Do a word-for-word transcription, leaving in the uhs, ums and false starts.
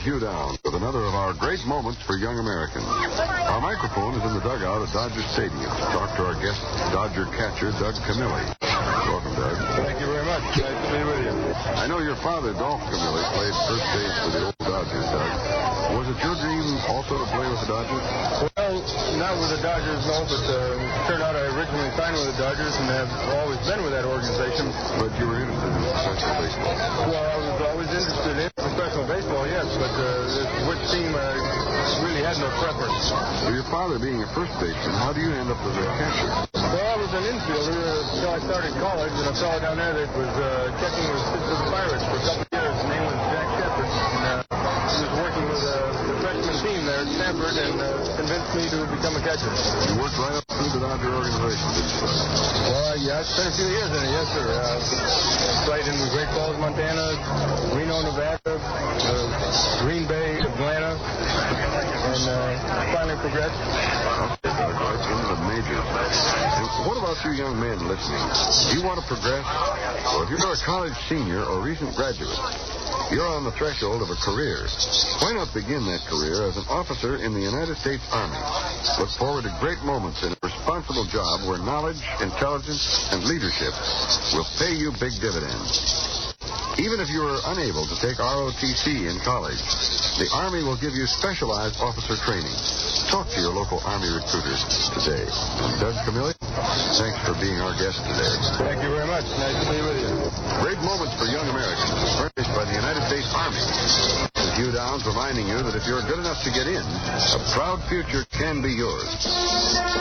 Hugh Downs with another of our great moments for young Americans. Our microphone is in the dugout at Dodger Stadium to talk to our guest, Dodger catcher Doug Camilli. Welcome, Doug. Thank you very much. Nice to be with you. I know your father, Dolph Camilli, played first base for the old Dodgers, Doug. Was it your dream also to play with the Dodgers? Well, not with the Dodgers, no, but uh, it turned out I originally signed with the Dodgers and have always been with that organization. But you were interested in professional baseball. Well, I was always interested in professional baseball, yes, but uh, which team I really had no preference. With your father being a first baseman, how do you end up as a catcher? Well, I was an infielder until I started college, and I saw down there that was uh, catching with the Pirates for a couple of years. His name was Jack Shepard, and uh, he was working with uh, the freshman team there at Stanford and uh, convinced me to become a catcher. You worked right up through the Dodger organization, didn't you? Well, yeah, I spent a few years in it, yes, sir. Uh, played in Great Falls, Montana, Reno, Nevada, uh, Green Bay, Atlanta, and uh, finally progressed. Right into the majors. And what about you young men listening? Do you want to progress? Well, if you're a college senior or recent graduate, you're on the threshold of a career. Why not begin that career as an officer in the United States Army? Look forward to great moments in a responsible job where knowledge, intelligence, and leadership will pay you big dividends. Even if you are unable to take R O T C in college, the Army will give you specialized officer training. Talk to your local Army recruiter today. And Doug Camilli, thanks for being our guest today. Thank you very much. Nice to be with you. Great moments for young Americans, furnished by the United States Army. This is Hugh Downs reminding you that if you're good enough to get in, a proud future can be yours.